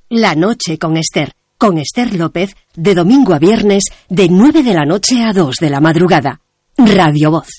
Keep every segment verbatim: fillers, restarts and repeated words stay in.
La noche con Esther, con Esther López, de domingo a viernes, de nueve de la noche a dos de la madrugada. Radio Voz.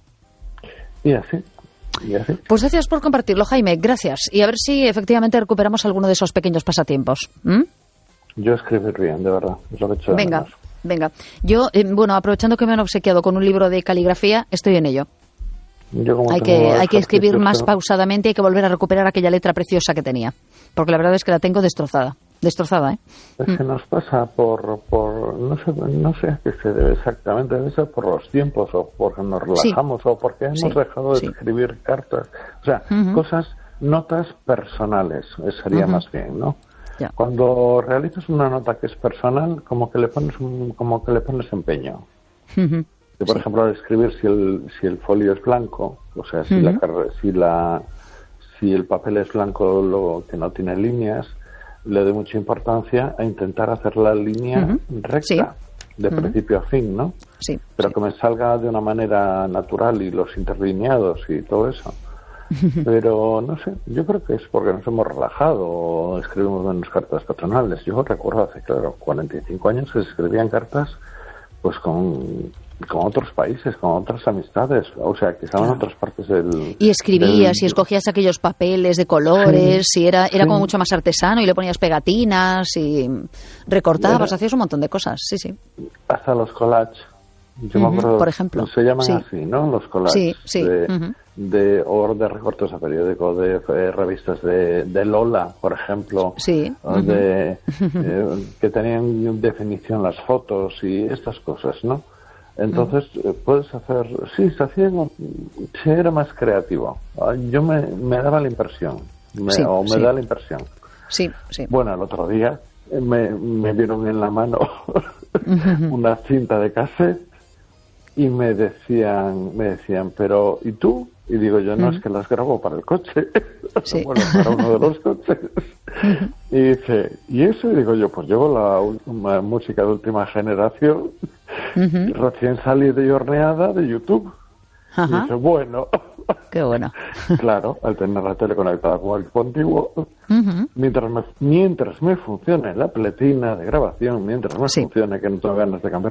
Y así, y así. Pues gracias por compartirlo, Jaime, gracias. Y a ver si efectivamente recuperamos alguno de esos pequeños pasatiempos. ¿Mm? Yo escribir bien, de verdad, es lo que he hecho. Venga, menos. venga. Yo, eh, bueno, aprovechando que me han obsequiado con un libro de caligrafía, estoy en ello. Yo como hay que hay que escribir más pero... pausadamente y hay que volver a recuperar aquella letra preciosa que tenía, porque la verdad es que la tengo destrozada, destrozada, ¿eh? Es que nos pasa por, por no sé no sé a qué se debe exactamente, debe ser por los tiempos o porque nos relajamos sí. o porque hemos sí. dejado de sí. escribir cartas, o sea, uh-huh. cosas, notas personales, sería uh-huh. más bien, ¿no? Ya. Cuando realizas una nota que es personal, como que le pones un, como que le pones empeño. Uh-huh. Que, por sí. ejemplo, al escribir, si el si el folio es blanco, o sea, si uh-huh. la si la si el papel es blanco, lo que no tiene líneas, le doy mucha importancia a intentar hacer la línea uh-huh. recta, sí. de uh-huh. principio a fin, ¿no? Sí. Pero sí. que me salga de una manera natural y los interlineados y todo eso. Pero no sé, yo creo que es porque nos hemos relajado o escribimos menos cartas personales. Yo recuerdo hace, claro, cuarenta y cinco años que se escribían cartas pues con, con otros países, con otras amistades, o sea, que estaban en otras partes del... Y escribías del... y escogías aquellos papeles de colores, sí, y era era sí. como mucho más artesano y le ponías pegatinas y recortabas, era... hacías un montón de cosas, sí, sí. Hasta los collages. Yo uh-huh, me acuerdo, por ejemplo. Se llaman sí. así, ¿no? Los collages. Sí, sí. De, uh-huh. de, o de recortes de periódico, de eh, revistas de, de Lola, por ejemplo. Sí. Uh-huh. De, eh, que tenían definición las fotos y estas cosas, ¿no? Entonces, uh-huh. eh, puedes hacer... Sí, se hacía... Se era más creativo. Yo me, me daba la impresión. Me, sí, o me sí. da la impresión. Sí, sí. Bueno, el otro día me, me vieron en la mano uh-huh. una cinta de cassette y me decían, me decían, pero ¿y tú? Y digo yo, no, uh-huh. es que las grabo para el coche. Sí. Bueno, para uno de los coches. Uh-huh. Y dice, ¿y eso? Y digo yo, pues llevo la última música de última generación, uh-huh. recién salida y horneada de YouTube. Uh-huh. Y dice, bueno. Qué bueno. Claro, al tener la tele conectada con el equipo antiguo, uh-huh. mientras me, mientras me funcione la pletina de grabación, mientras me sí. funcione, que no tengo ganas de cambiar